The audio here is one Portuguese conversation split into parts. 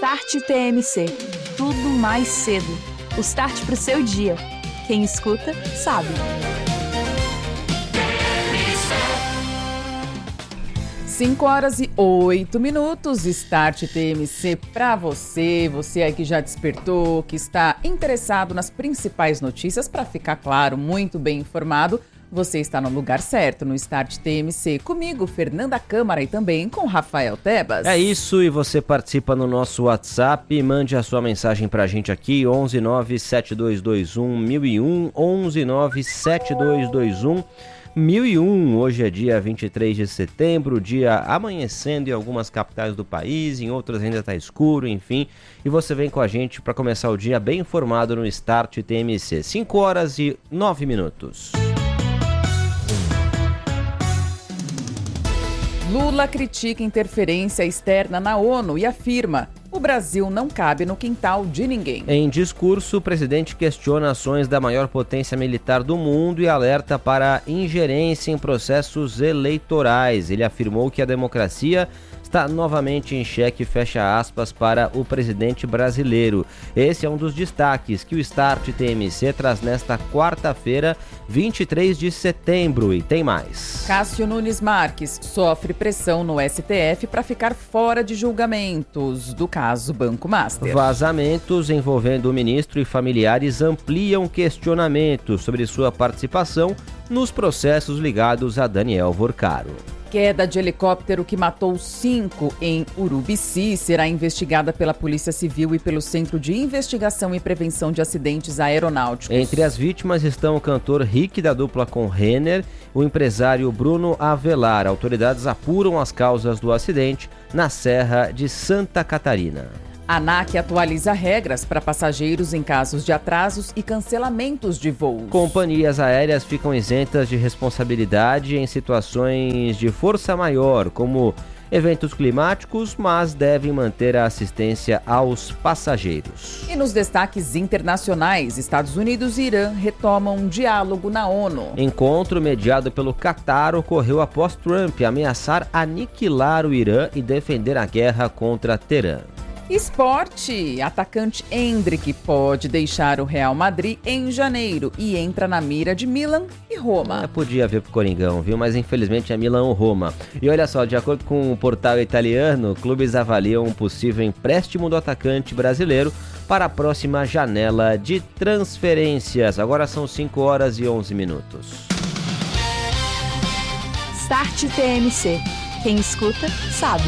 Start TMC. Tudo mais cedo. O start pro seu dia. Quem escuta, sabe. Cinco horas e 8 minutos, Start TMC para você aí que já despertou, que está interessado nas principais notícias, para ficar claro, muito bem informado. Você está no lugar certo, no Start TMC, comigo, Fernanda Câmara, e também com Rafael Tebas. É isso, e você participa no nosso WhatsApp, mande a sua mensagem pra gente aqui, 11972211001, 11972211001. Hoje é dia 23 de setembro, dia amanhecendo em algumas capitais do país, em outras ainda está escuro, enfim. E você vem com a gente para começar o dia bem informado no Start TMC. 5 horas e 9 minutos. Lula critica interferência externa na ONU e afirma: o Brasil não cabe no quintal de ninguém. Em discurso, o presidente questiona ações da maior potência militar do mundo e alerta para ingerência em processos eleitorais. Ele afirmou que a democracia está novamente em xeque, fecha aspas, para o presidente brasileiro. Esse é um dos destaques que o Start TMC traz nesta quarta-feira, 23 de setembro, e tem mais. Cássio Nunes Marques sofre pressão no STF para ficar fora de julgamentos do caso Banco Master. Vazamentos envolvendo o ministro e familiares ampliam questionamentos sobre sua participação nos processos ligados a Daniel Vorcaro. Queda de helicóptero que matou 5 em Urubici será investigada pela Polícia Civil e pelo Centro de Investigação e Prevenção de Acidentes Aeronáuticos. Entre as vítimas estão o cantor Rick, da dupla com Renner, o empresário Bruno Avelar. Autoridades apuram as causas do acidente na Serra de Santa Catarina. A ANAC atualiza regras para passageiros em casos de atrasos e cancelamentos de voos. Companhias aéreas ficam isentas de responsabilidade em situações de força maior, como eventos climáticos, mas devem manter a assistência aos passageiros. E nos destaques internacionais, Estados Unidos e Irã retomam um diálogo na ONU. Encontro mediado pelo Catar ocorreu após Trump ameaçar aniquilar o Irã e defender a guerra contra Teherã. Esporte, atacante Endrick pode deixar o Real Madrid em janeiro e entra na mira de Milan e Roma. Podia ver pro Coringão, viu? Mas infelizmente é Milan ou Roma. E olha só, de acordo com o portal italiano, clubes avaliam um possível empréstimo do atacante brasileiro para a próxima janela de transferências. Agora são 5 horas e 11 minutos. Start TMC. Quem escuta, sabe.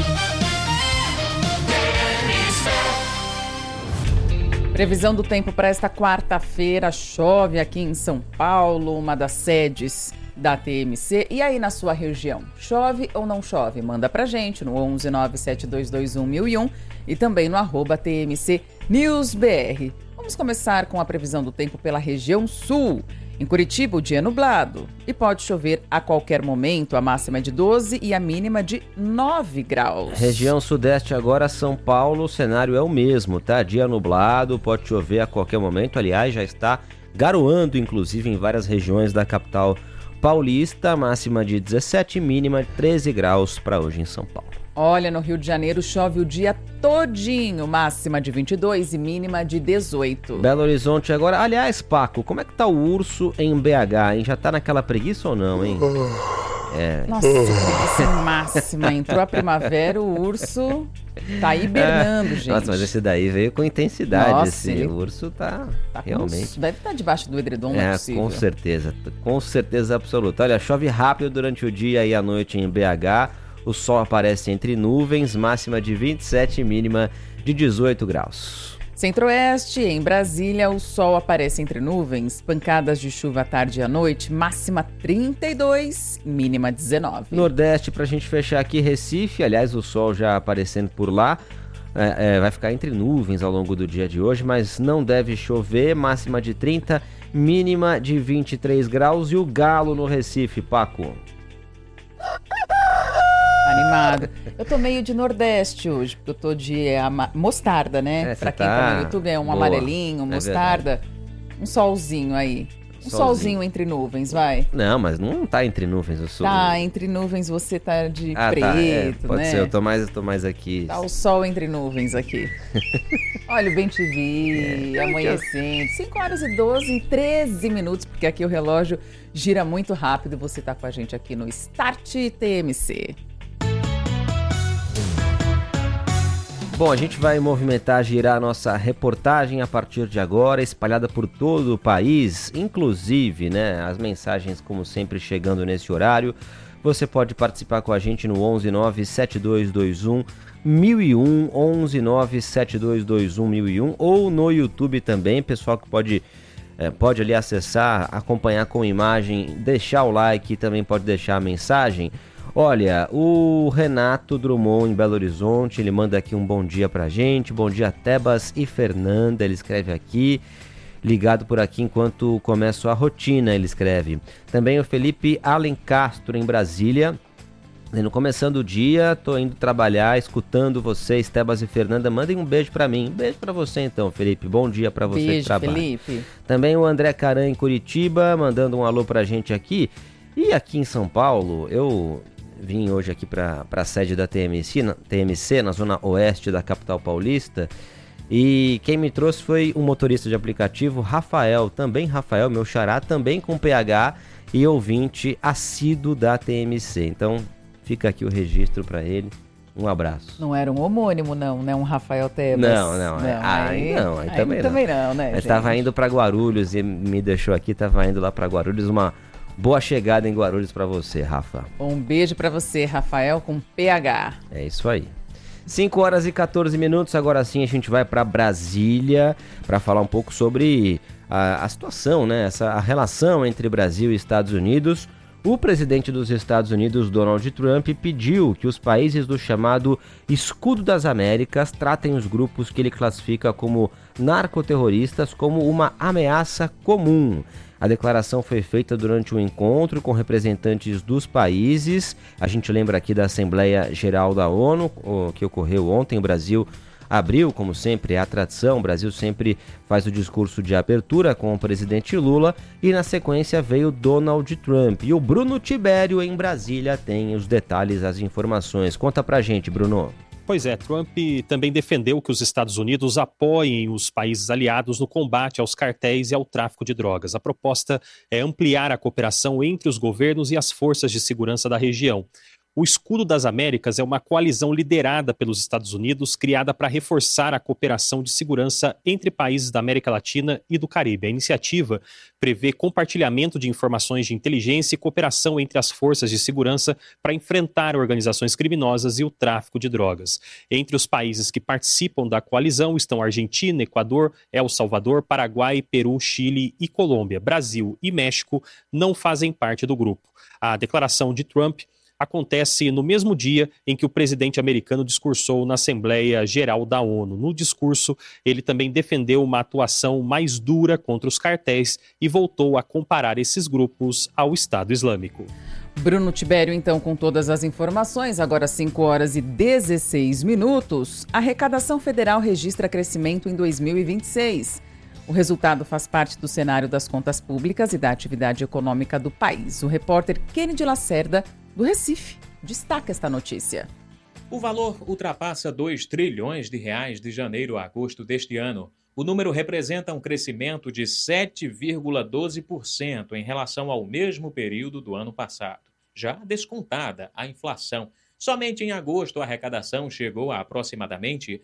Previsão do tempo para esta quarta-feira: chove aqui em São Paulo, uma das sedes da TMC. E aí na sua região, chove ou não chove? Manda pra gente no 11972211001 e também no @TMCNewsBR. Vamos começar com a previsão do tempo pela região sul. Em Curitiba, o dia é nublado e pode chover a qualquer momento. A máxima é de 12 e a mínima de 9 graus. Região sudeste agora, São Paulo, o cenário é o mesmo, tá? Dia nublado, pode chover a qualquer momento. Aliás, já está garoando, inclusive, em várias regiões da capital paulista. Máxima de 17, mínima de 13 graus para hoje em São Paulo. Olha, no Rio de Janeiro chove o dia todinho, máxima de 22 e mínima de 18. Belo Horizonte agora. Aliás, Paco, como é que tá o urso em BH, hein? Já tá naquela preguiça ou não, hein? Nossa, preguiça máxima. Entrou a primavera, o urso tá hibernando, gente. Nossa, mas esse daí veio com intensidade. Nossa, O urso tá realmente... Deve estar debaixo do edredom, não é possível. Com certeza absoluta. Olha, chove rápido durante o dia e a noite em BH. O sol aparece entre nuvens, máxima de 27 e mínima de 18 graus. Centro-Oeste, em Brasília, o sol aparece entre nuvens, pancadas de chuva à tarde e à noite, máxima 32, mínima 19. Nordeste, pra gente fechar aqui, Recife, aliás, o sol já aparecendo por lá, vai ficar entre nuvens ao longo do dia de hoje, mas não deve chover, máxima de 30, mínima de 23 graus. E o Galo no Recife, Paco? Animado. Eu tô meio de Nordeste hoje, porque eu tô de mostarda, né? Pra quem tá no YouTube é um amarelinho, mostarda, um solzinho aí. Um solzinho entre nuvens, vai. Não, mas não tá entre nuvens. Eu sou... Tá, entre nuvens você tá de preto, tá. Pode ser, eu tô mais aqui. Tá o sol entre nuvens aqui. Olha o bem-te-vi, amanhecendo. 5 horas e 12 e 13 minutos, porque aqui o relógio gira muito rápido. Você tá com a gente aqui no Start TMC. Bom, a gente vai movimentar, girar a nossa reportagem a partir de agora, espalhada por todo o país, inclusive, né, as mensagens, como sempre, chegando nesse horário. Você pode participar com a gente no 1197221 1001, 1197221 1001, ou no YouTube também, pessoal que pode ali acessar, acompanhar com imagem, deixar o like e também pode deixar a mensagem. Olha, o Renato Drummond em Belo Horizonte, ele manda aqui um bom dia pra gente. Bom dia, Tebas e Fernanda, ele escreve aqui. Ligado por aqui enquanto começo a rotina, ele escreve. Também o Felipe Alencastro em Brasília. Começando o dia, tô indo trabalhar, escutando vocês, Tebas e Fernanda. Mandem um beijo pra mim. Um beijo pra você então, Felipe. Bom dia pra você que trabalha. Felipe. Também o André Caran em Curitiba, mandando um alô pra gente aqui. E aqui em São Paulo, eu vim hoje aqui para a sede da TMC, na zona oeste da capital paulista, e quem me trouxe foi um motorista de aplicativo, Rafael, meu xará, também com PH e ouvinte assíduo da TMC. Então fica aqui o registro para ele. Um abraço. Não era um homônimo, não, né? Um Rafael Tebas. Não. Aí também não, né? Mas estava indo para Guarulhos e me deixou aqui, estava indo lá para Guarulhos. Uma boa chegada em Guarulhos para você, Rafa. Um beijo para você, Rafael, com PH. É isso aí. 5 horas e 14 minutos, agora sim a gente vai para Brasília para falar um pouco sobre a situação, né? A relação entre Brasil e Estados Unidos. O presidente dos Estados Unidos, Donald Trump, pediu que os países do chamado Escudo das Américas tratem os grupos que ele classifica como narcoterroristas como uma ameaça comum. A declaração foi feita durante um encontro com representantes dos países. A gente lembra aqui da Assembleia Geral da ONU, que ocorreu ontem. O Brasil abriu, como sempre, a tradição. O Brasil sempre faz o discurso de abertura com o presidente Lula. E na sequência veio Donald Trump. E o Bruno Tibério, em Brasília, tem os detalhes, as informações. Conta pra gente, Bruno. Pois é, Trump também defendeu que os Estados Unidos apoiem os países aliados no combate aos cartéis e ao tráfico de drogas. A proposta é ampliar a cooperação entre os governos e as forças de segurança da região. O Escudo das Américas é uma coalizão liderada pelos Estados Unidos, criada para reforçar a cooperação de segurança entre países da América Latina e do Caribe. A iniciativa prevê compartilhamento de informações de inteligência e cooperação entre as forças de segurança para enfrentar organizações criminosas e o tráfico de drogas. Entre os países que participam da coalizão estão Argentina, Equador, El Salvador, Paraguai, Peru, Chile e Colômbia. Brasil e México não fazem parte do grupo. A declaração de Trump acontece no mesmo dia em que o presidente americano discursou na Assembleia Geral da ONU. No discurso, ele também defendeu uma atuação mais dura contra os cartéis e voltou a comparar esses grupos ao Estado Islâmico. Bruno Tibério, então, com todas as informações, agora 5 horas e 16 minutos. A arrecadação federal registra crescimento em 2026. O resultado faz parte do cenário das contas públicas e da atividade econômica do país. O repórter Kennedy Lacerda, do Recife, destaca esta notícia. O valor ultrapassa 2 trilhões de reais de janeiro a agosto deste ano. O número representa um crescimento de 7,12% em relação ao mesmo período do ano passado. Já descontada a inflação, somente em agosto a arrecadação chegou a aproximadamente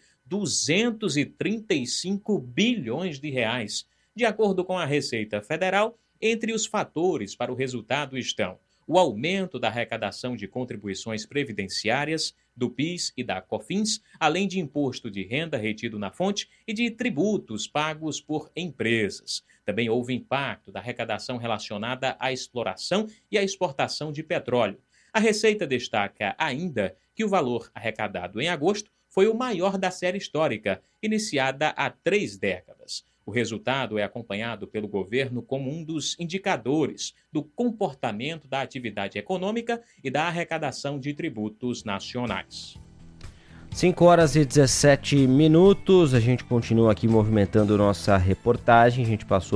235 bilhões de reais. De acordo com a Receita Federal, entre os fatores para o resultado estão o aumento da arrecadação de contribuições previdenciárias, do PIS e da COFINS, além de imposto de renda retido na fonte e de tributos pagos por empresas. Também houve impacto da arrecadação relacionada à exploração e à exportação de petróleo. A Receita destaca ainda que o valor arrecadado em agosto foi o maior da série histórica, iniciada há 3 décadas. O resultado é acompanhado pelo governo como um dos indicadores do comportamento da atividade econômica e da arrecadação de tributos nacionais. 5 horas e 17 minutos, a gente continua aqui movimentando nossa reportagem. A gente passou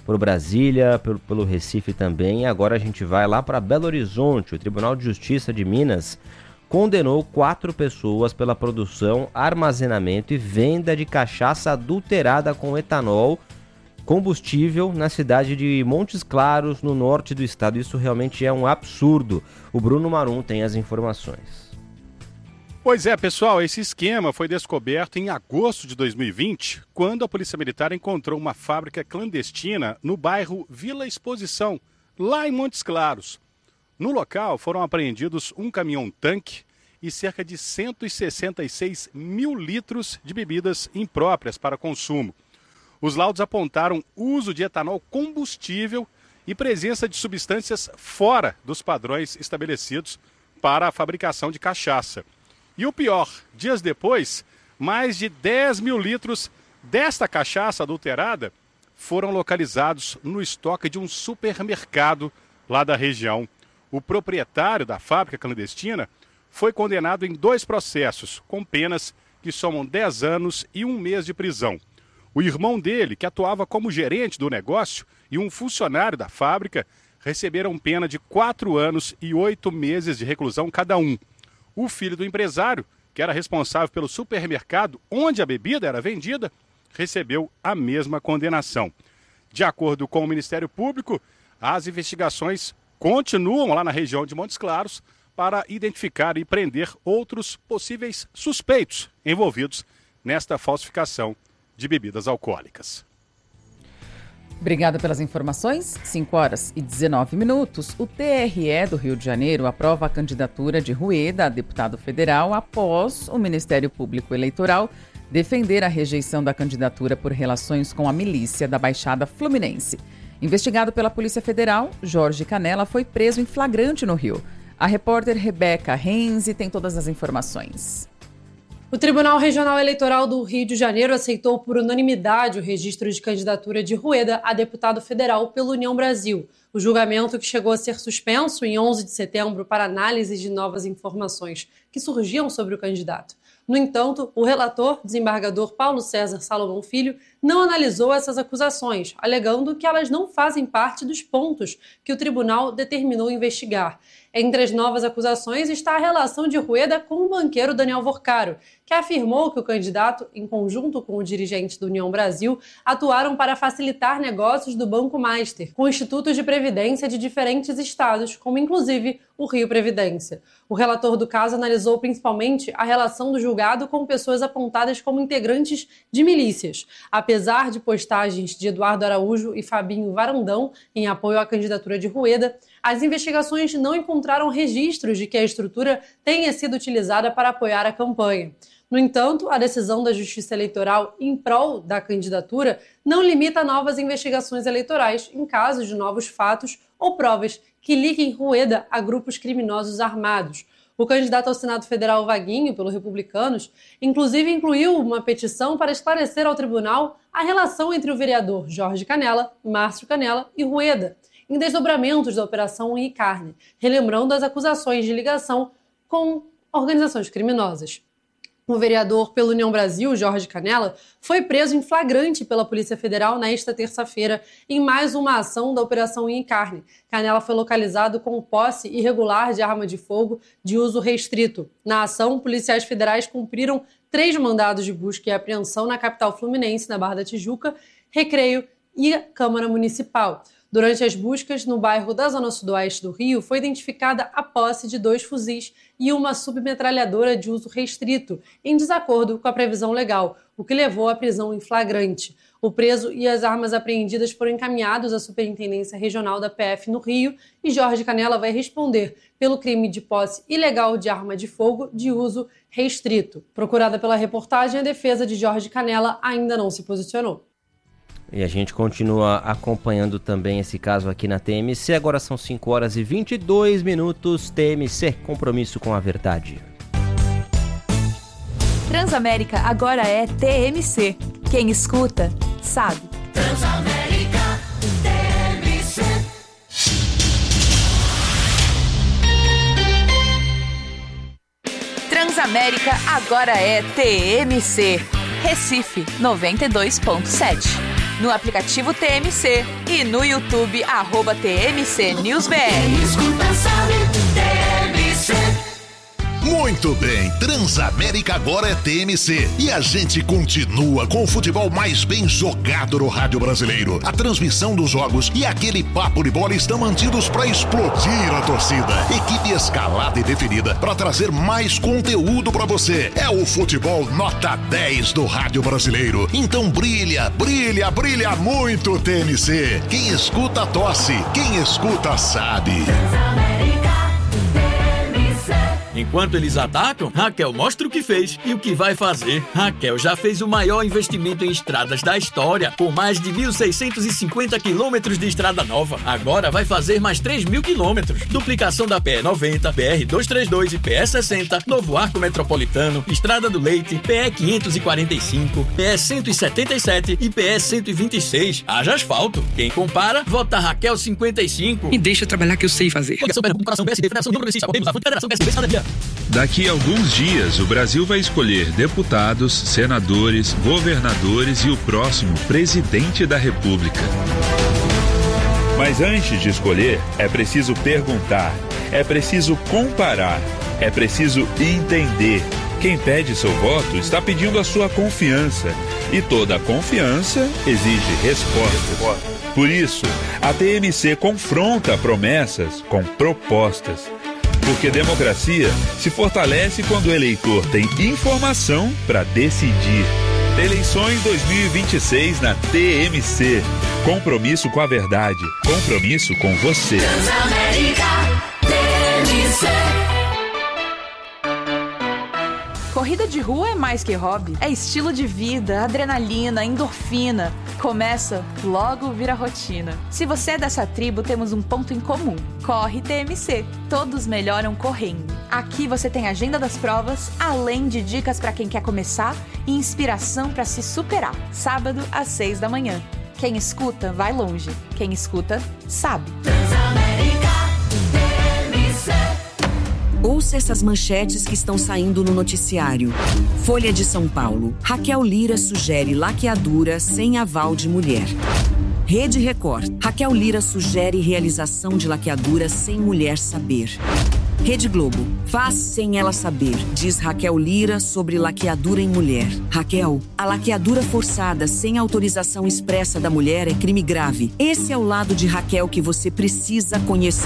por Brasília, pelo Recife também. Agora a gente vai lá para Belo Horizonte. O Tribunal de Justiça de Minas condenou 4 pessoas pela produção, armazenamento e venda de cachaça adulterada com etanol, combustível, na cidade de Montes Claros, no norte do estado. Isso realmente é um absurdo. O Bruno Marum tem as informações. Pois é, pessoal, esse esquema foi descoberto em agosto de 2020, quando a Polícia Militar encontrou uma fábrica clandestina no bairro Vila Exposição, lá em Montes Claros. No local foram apreendidos um caminhão-tanque e cerca de 166 mil litros de bebidas impróprias para consumo. Os laudos apontaram uso de etanol combustível e presença de substâncias fora dos padrões estabelecidos para a fabricação de cachaça. E o pior, dias depois, mais de 10 mil litros desta cachaça adulterada foram localizados no estoque de um supermercado lá da região. O proprietário da fábrica clandestina foi condenado em 2 processos, com penas que somam 10 anos e 1 mês de prisão. O irmão dele, que atuava como gerente do negócio, e um funcionário da fábrica receberam pena de 4 anos e 8 meses de reclusão cada um. O filho do empresário, que era responsável pelo supermercado onde a bebida era vendida, recebeu a mesma condenação. De acordo com o Ministério Público, as investigações continuam lá na região de Montes Claros para identificar e prender outros possíveis suspeitos envolvidos nesta falsificação de bebidas alcoólicas. Obrigada pelas informações. 5h19. O TRE do Rio de Janeiro aprova a candidatura de Rueda a deputado federal após o Ministério Público Eleitoral defender a rejeição da candidatura por relações com a milícia da Baixada Fluminense. Investigado pela Polícia Federal, Jorge Canella foi preso em flagrante no Rio. A repórter Rebeca Renzi tem todas as informações. O Tribunal Regional Eleitoral do Rio de Janeiro aceitou por unanimidade o registro de candidatura de Rueda a deputado federal pela União Brasil. O julgamento, que chegou a ser suspenso em 11 de setembro para análise de novas informações que surgiam sobre o candidato. No entanto, o relator, desembargador Paulo César Salomão Filho, não analisou essas acusações, alegando que elas não fazem parte dos pontos que o tribunal determinou investigar. Entre as novas acusações está a relação de Rueda com o banqueiro Daniel Vorcaro, que afirmou que o candidato, em conjunto com o dirigente do União Brasil, atuaram para facilitar negócios do Banco Master, com institutos de previdência de diferentes estados, como inclusive o Rio Previdência. O relator do caso analisou principalmente a relação do julgado com pessoas apontadas como integrantes de milícias. Apesar de postagens de Eduardo Araújo e Fabinho Varandão em apoio à candidatura de Rueda, as investigações não encontraram registros de que a estrutura tenha sido utilizada para apoiar a campanha. No entanto, a decisão da Justiça Eleitoral em prol da candidatura não limita novas investigações eleitorais em caso de novos fatos ou provas que liguem Rueda a grupos criminosos armados. O candidato ao Senado Federal Vaguinho, pelo Republicanos, inclusive incluiu uma petição para esclarecer ao tribunal a relação entre o vereador Jorge Canella, Márcio Canella e Rueda, em desdobramentos da Operação Unha e Carne, relembrando as acusações de ligação com organizações criminosas. O vereador pela União Brasil, Jorge Canella, foi preso em flagrante pela Polícia Federal nesta terça-feira em mais uma ação da Operação Unha e Carne. Canella foi localizado com posse irregular de arma de fogo de uso restrito. Na ação, policiais federais cumpriram 3 mandados de busca e apreensão na capital fluminense, na Barra da Tijuca, Recreio e Câmara Municipal. Durante as buscas no bairro da Zona Sudoeste do Rio, foi identificada a posse de 2 fuzis e uma submetralhadora de uso restrito, em desacordo com a previsão legal, o que levou à prisão em flagrante. O preso e as armas apreendidas foram encaminhados à Superintendência Regional da PF no Rio e Jorge Canella vai responder pelo crime de posse ilegal de arma de fogo de uso restrito. Procurada pela reportagem, a defesa de Jorge Canella ainda não se posicionou. E a gente continua acompanhando também esse caso aqui na TMC. Agora são 5h22. TMC, compromisso com a verdade. Transamérica agora é TMC. Quem escuta, sabe. Transamérica TMC. Transamérica agora é TMC. Recife 92.7. no aplicativo TMC e no YouTube @TMC NewsBR. Quem escuta sabe, TMC. Muito bem, Transamérica agora é TMC e a gente continua com o futebol mais bem jogado no rádio brasileiro. A transmissão dos jogos e aquele papo de bola estão mantidos para explodir a torcida. Equipe escalada e definida para trazer mais conteúdo para você. É o futebol nota 10 do rádio brasileiro. Então brilha, brilha, brilha muito TMC. Quem escuta tosse, quem escuta sabe. Enquanto eles atacam, Raquel mostra o que fez e o que vai fazer. Raquel já fez o maior investimento em estradas da história, com mais de 1.650 quilômetros de estrada nova. Agora vai fazer mais 3.000 quilômetros. Duplicação da PE 90, BR 232 e PE 60, Novo Arco Metropolitano, Estrada do Leite, PE 545, PE 177 e PE 126. Haja asfalto. Quem compara, vota Raquel 55. Me deixa trabalhar que eu sei fazer. Daqui a alguns dias, o Brasil vai escolher deputados, senadores, governadores e o próximo presidente da República. Mas antes de escolher, é preciso perguntar, é preciso comparar, é preciso entender. Quem pede seu voto está pedindo a sua confiança. E toda confiança exige resposta. Por isso, a TMC confronta promessas com propostas. Porque democracia se fortalece quando o eleitor tem informação para decidir. Eleições 2026 na TMC. Compromisso com a verdade. Compromisso com você. Transamérica, TMC. Corrida de rua é mais que hobby. É estilo de vida, adrenalina, endorfina. Começa, logo vira rotina. Se você é dessa tribo, temos um ponto em comum. Corre TMC. Todos melhoram correndo. Aqui você tem agenda das provas, além de dicas para quem quer começar e inspiração para se superar. Sábado, às 6 da manhã. Quem escuta, vai longe. Quem escuta, sabe. Transamérica, TMC. Ouça essas manchetes que estão saindo no noticiário. Folha de São Paulo. Raquel Lira sugere laqueadura sem aval de mulher. Rede Record. Raquel Lira sugere realização de laqueadura sem mulher saber. Rede Globo. Faz sem ela saber, diz Raquel Lira sobre laqueadura em mulher. Raquel, a laqueadura forçada sem autorização expressa da mulher é crime grave. Esse é o lado de Raquel que você precisa conhecer.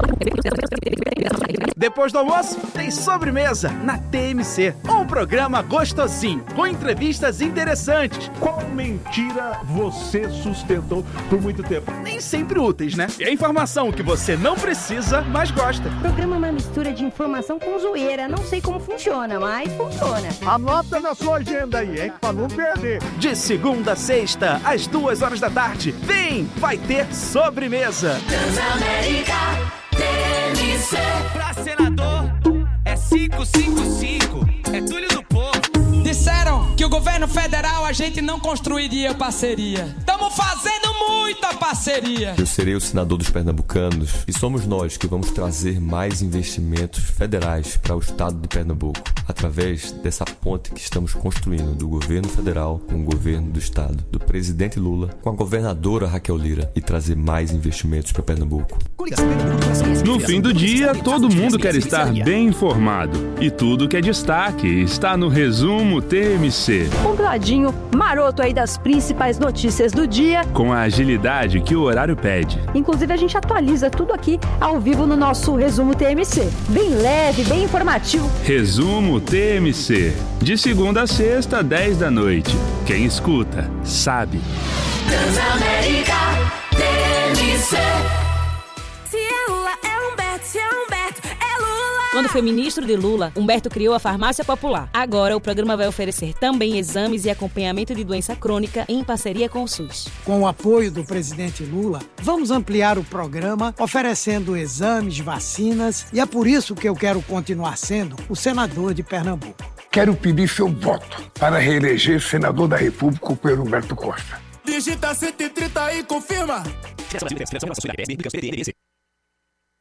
Depois do almoço, tem sobremesa na TMC. Um programa gostosinho, com entrevistas interessantes. Qual mentira você sustentou por muito tempo? Nem sempre úteis, né? E a informação que você não precisa, mas gosta. O programa é uma mistura de informação com zoeira. Não sei como funciona, mas funciona. Anota na sua agenda aí, hein? Pra não perder. De segunda a sexta, às 2h da tarde. Vem, vai ter sobremesa. Transamérica, TMC. Pra senador é 555, é Túlio do Povo. Disseram que o governo federal a gente não construiria parceria. Estamos fazendo muita parceria. Eu serei o senador dos pernambucanos e somos nós que vamos trazer mais investimentos federais para o estado de Pernambuco, através dessa ponte que estamos construindo do governo federal com o governo do estado, do presidente Lula com a governadora Raquel Lira, e trazer mais investimentos para Pernambuco. No fim do dia, todo mundo quer estar bem informado. E tudo que é destaque está no Resumo TMC. Compladinho, maroto aí das principais notícias do dia. Com a agilidade que o horário pede. Inclusive, a gente atualiza tudo aqui ao vivo no nosso Resumo TMC. Bem leve, bem informativo. Resumo TMC. De segunda a sexta, 10 da noite. Quem escuta, sabe. Transamérica, TMC. Se é Lula, é Humberto. Se é Humberto, é Lula. Quando foi ministro de Lula, Humberto criou a Farmácia Popular. Agora, o programa vai oferecer também exames e acompanhamento de doença crônica em parceria com o SUS. Com o apoio do presidente Lula, vamos ampliar o programa, oferecendo exames, vacinas, e é por isso que eu quero continuar sendo o senador de Pernambuco. Quero pedir seu voto para reeleger senador da República pelo Humberto Costa. Digita 130 e confirma.